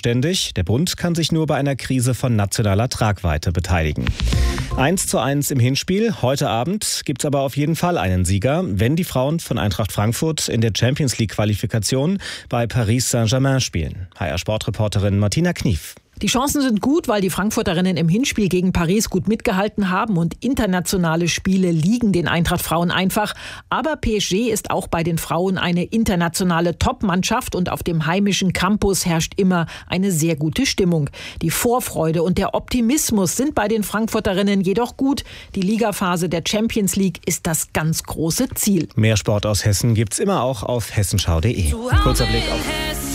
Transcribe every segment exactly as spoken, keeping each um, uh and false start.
zuständig. Der Bund kann sich nur bei einer Krise von nationaler Tragweite beteiligen. eins zu eins im Hinspiel. Heute Abend gibt es aber auf jeden Fall einen Sieger, wenn die Frauen von Eintracht Frankfurt in der Champions-League-Qualifikation bei Paris Saint-Germain spielen. H R-Sportreporterin Martina Knief. Die Chancen sind gut, weil die Frankfurterinnen im Hinspiel gegen Paris gut mitgehalten haben und internationale Spiele liegen den Eintracht-Frauen einfach. Aber P S G ist auch bei den Frauen eine internationale Top-Mannschaft und auf dem heimischen Campus herrscht immer eine sehr gute Stimmung. Die Vorfreude und der Optimismus sind bei den Frankfurterinnen jedoch gut. Die Ligaphase der Champions League ist das ganz große Ziel. Mehr Sport aus Hessen gibt's immer auch auf hessenschau punkt de. Kurzer Blick auf...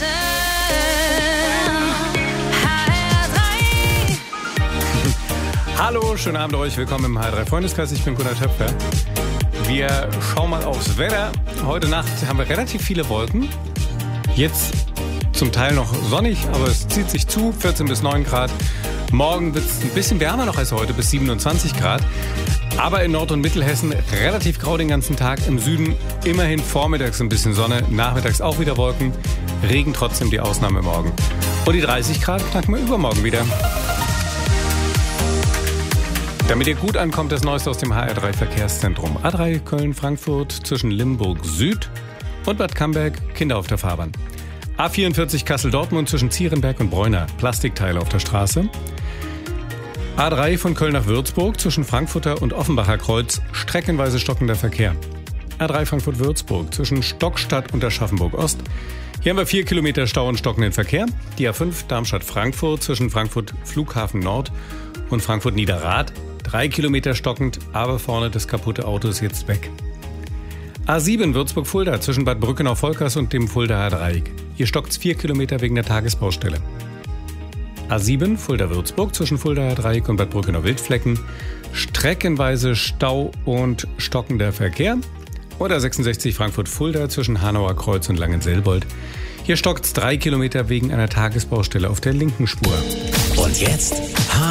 Hallo, schönen Abend euch. Willkommen im H drei Freundeskreis. Ich bin Gunnar Töpfer. Wir schauen mal aufs Wetter. Heute Nacht haben wir relativ viele Wolken. Jetzt zum Teil noch sonnig, aber es zieht sich zu. vierzehn bis neun Grad. Morgen wird es ein bisschen wärmer noch als heute, bis siebenundzwanzig Grad. Aber in Nord- und Mittelhessen relativ grau den ganzen Tag. Im Süden immerhin vormittags ein bisschen Sonne, nachmittags auch wieder Wolken. Regen trotzdem die Ausnahme morgen. Und die dreißig Grad knacken wir übermorgen wieder. Damit ihr gut ankommt, das Neueste aus dem H R drei Verkehrszentrum. A drei Köln-Frankfurt zwischen Limburg Süd und Bad Camberg, Kinder auf der Fahrbahn. A vierundvierzig Kassel-Dortmund zwischen Zierenberg und Bräuner, Plastikteile auf der Straße. A drei von Köln nach Würzburg zwischen Frankfurter und Offenbacher Kreuz, streckenweise stockender Verkehr. A drei Frankfurt-Würzburg zwischen Stockstadt und Aschaffenburg-Ost. Hier haben wir vier Kilometer Stau und stockenden Verkehr. Die A fünf Darmstadt-Frankfurt zwischen Frankfurt Flughafen Nord und Frankfurt-Niederrad. Drei Kilometer stockend, aber vorne das kaputte Auto ist jetzt weg. A sieben Würzburg-Fulda zwischen Bad Brückenau-Volkers und dem Fuldaer Dreieck. Hier stockt's vier Kilometer wegen der Tagesbaustelle. A sieben Fulda-Würzburg zwischen Fuldaer Dreieck und Bad Brückenau-Wildflecken. Streckenweise Stau und stockender Verkehr. Oder sechsundsechzig Frankfurt-Fulda zwischen Hanauer Kreuz und Langenselbold. Hier stockt's drei Kilometer wegen einer Tagesbaustelle auf der linken Spur. Und jetzt